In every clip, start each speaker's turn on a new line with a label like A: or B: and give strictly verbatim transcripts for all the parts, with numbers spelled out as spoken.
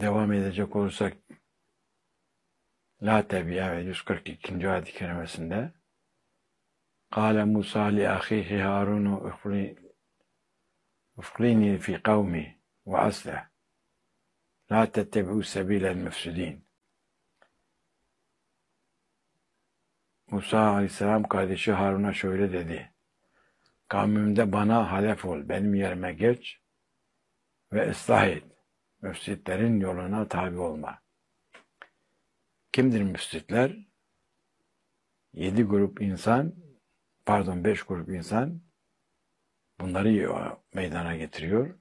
A: devam edecek olursak La Tebiye ve yüz kırk ikinci ayet-i kerimesinde Kâle Musa li ahihi Harunu ufklini fi kavmi ve asle la tettebi'u sebilel müfsidin. Musa Aleyhisselam kardeşi Harun'a şöyle dedi. Kavmimde bana halef ol, benim yerime geç ve ıslah et. Müfsitlerin yoluna tabi olma. Kimdir müfsitler? Yedi grup insan, pardon beş grup insan bunları meydana getiriyor.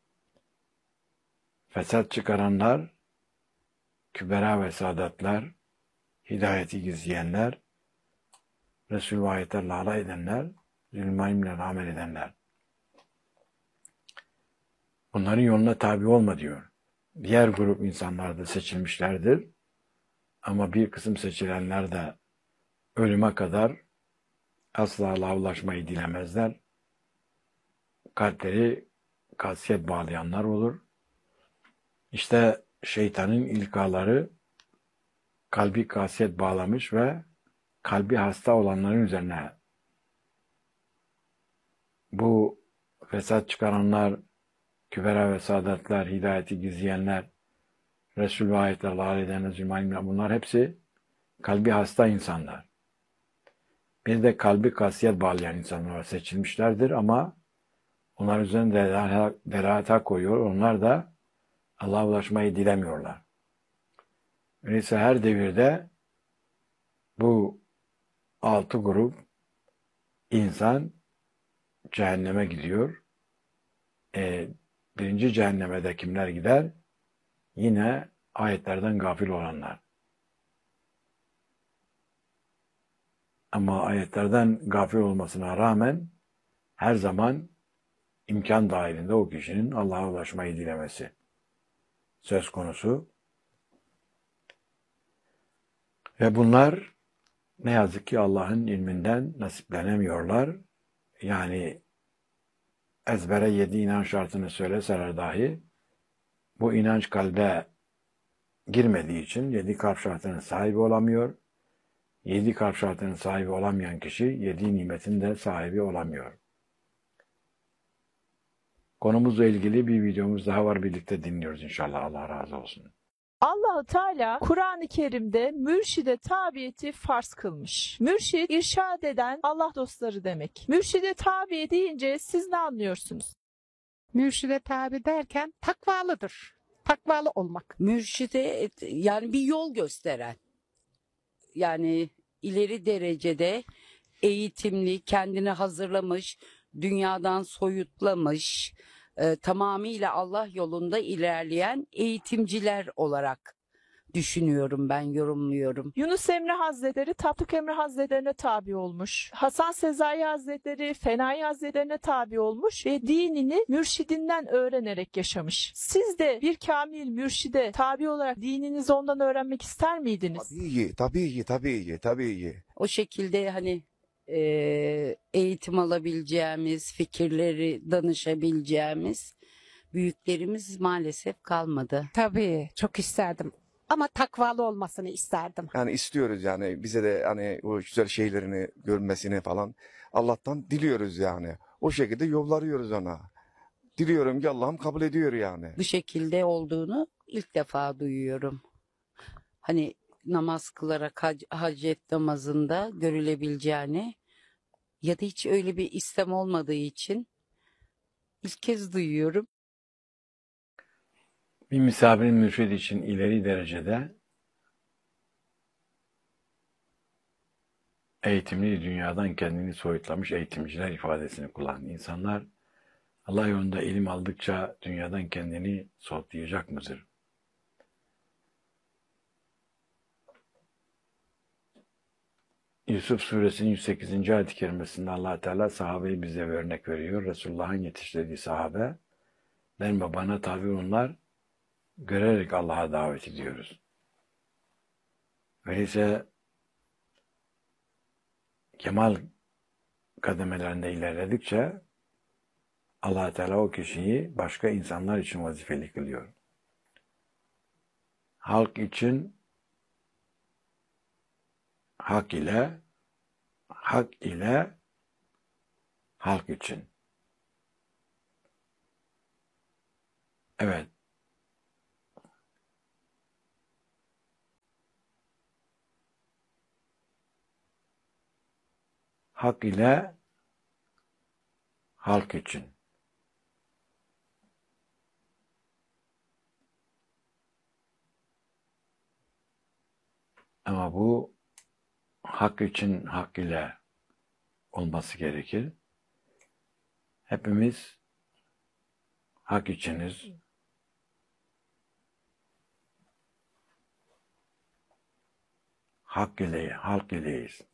A: Fesat çıkaranlar, kübera ve sadatlar, hidayeti gizleyenler, Resul ve ayetlerle alay edenler, zulmâimle amel edenler. Bunların yoluna tabi olma diyor. Diğer grup insanlar da seçilmişlerdir. Ama bir kısım seçilenler de ölüme kadar asla Allah'a ulaşmayı dilemezler. Kalpleri kasiyet bağlayanlar olur. İşte şeytanın ilkaları kalbi kasiyet bağlamış ve kalbi hasta olanların üzerine bu fesat çıkaranlar, kübera ve sadatlar, hidayeti gizleyenler, Resul ve ayetlerle alay edenler, bunlar hepsi kalbi hasta insanlar. Bir de kalbi kasiyet bağlayan insanlar seçilmişlerdir ama onlar üzerine derahata koyuyor. Onlar da Allah'a ulaşmayı dilemiyorlar. Öyleyse her devirde bu altı grup insan cehenneme gidiyor. E, birinci cehenneme de kimler gider? Yine ayetlerden gafil olanlar. Ama ayetlerden gafil olmasına rağmen her zaman imkan dahilinde o kişinin Allah'a ulaşmayı dilemesi söz konusu. Ve bunlar ne yazık ki Allah'ın ilminden nasiplenemiyorlar. Yani ezbere yedi inanç şartını söyleseler dahi bu inanç kalbe girmediği için yedi kalp şartının sahibi olamıyor. Yedi kalp şartının sahibi olamayan kişi yedi nimetin de sahibi olamıyor. Konumuzla ilgili bir videomuz daha var, birlikte dinliyoruz inşallah. Allah razı olsun.
B: Allah-u Teala Kur'an-ı Kerim'de mürşide tabiyeti farz kılmış. Mürşid, irşad eden Allah dostları demek. Mürşide tabi deyince siz ne anlıyorsunuz?
C: Mürşide tabi derken takvalıdır. Takvalı olmak.
D: Mürşide yani bir yol gösteren. Yani ileri derecede eğitimli, kendini hazırlamış, dünyadan soyutlamış, e, tamamıyla Allah yolunda ilerleyen eğitimciler olarak düşünüyorum ben, yorumluyorum.
B: Yunus Emre Hazretleri Tapduk Emre Hazretlerine tabi olmuş. Hasan Sezai Hazretleri Fenayi Hazretlerine tabi olmuş ve dinini mürşidinden öğrenerek yaşamış. Siz de bir kamil mürşide tabi olarak dininizi ondan öğrenmek ister miydiniz?
E: Tabii ki, tabii ki, tabii ki, tabii ki.
D: O şekilde hani e, eğitim alabileceğimiz, fikirleri danışabileceğimiz büyüklerimiz maalesef kalmadı.
C: Tabii çok isterdim. Ama takvalı olmasını isterdim.
E: Yani istiyoruz yani bize de hani o güzel şeylerini görmesini falan Allah'tan diliyoruz yani. O şekilde yollarıyoruz ona. Diliyorum ki Allah'ım kabul ediyor yani.
D: Bu şekilde olduğunu ilk defa duyuyorum. Hani namaz kılarak hac, hacet namazında görülebileceğini ya da hiç öyle bir istem olmadığı için ilk kez duyuyorum.
A: Bir misafirin mürşid için ileri derecede eğitimli, dünyadan kendini soyutlamış eğitimciler ifadesini kullanan insanlar Allah yolunda ilim aldıkça dünyadan kendini soğutlayacak mıdır? Yusuf Suresinin yüz sekizinci ayet-i kerimesinde Allah Teala sahabeyi bize örnek veriyor. Resulullah'ın yetiştirdiği sahabe, ben ve bana tabi onlar görerek Allah'a davet ediyoruz. Öyleyse kemal kademelerinde ilerledikçe Allah Teala o kişiyi başka insanlar için vazifeli kılıyor. halk için, hak ile, hak ile, halk için. Evet. Hak ile, halk için. Ama bu hak için, hak ile olması gerekir. Hepimiz hak içiniz. Hak ile, halk ileyiz.